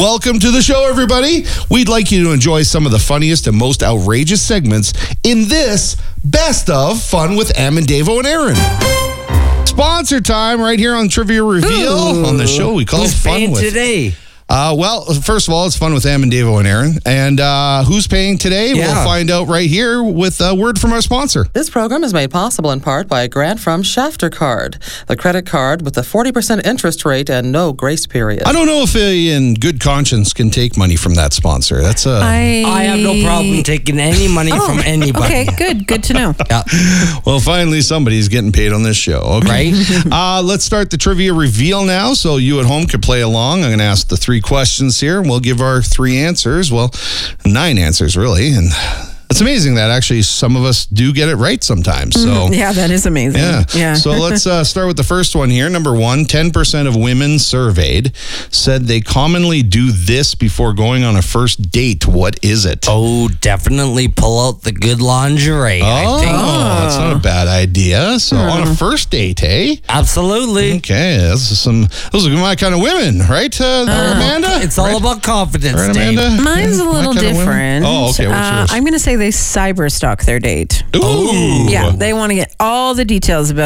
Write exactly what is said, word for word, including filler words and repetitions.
Welcome to the show, everybody. We'd like you to enjoy some of the funniest and most outrageous segments in this Best of Fun with Em and Davo and Aaron. Sponsor time right here on Trivia Reveal. Ooh. On the show we call Who's Fun paying with today? Uh, well, first of all, it's Fun with Em and Davo and Aaron. And uh, who's paying today? Yeah. We'll find out right here with a word from our sponsor. This program is made possible in part by a grant from Shafter Card, the credit card with a forty percent interest rate and no grace period. I don't know if they, in good conscience, can take money from that sponsor. That's a... I, I have no problem taking any money oh, from anybody. Okay, good. Good to know. Yeah. Well, finally, somebody's getting paid on this show. Okay. Right? uh, let's start the Trivia Reveal now, so you at home can play along. I'm going to ask the three questions here. We'll give our three answers. Well, nine answers, really. And it's amazing that actually some of us do get it right sometimes. So Yeah, that is amazing. Yeah. Yeah. So let's uh, start with the first one here. Number one, ten percent of women surveyed said they commonly do this before going on a first date. What is it? Oh, definitely pull out the good lingerie, Oh, I think. that's not a bad idea. So on a first date, hey? Absolutely. Okay, this is some. Those are my kind of women, right, uh, Amanda? It's all right? about confidence, Right, Dave. Amanda? Mine's a My little kind of women? different. Oh, okay. What's Uh, yours? I'm going to say they cyber stalk their date. Ooh. Yeah, they want to get all the details about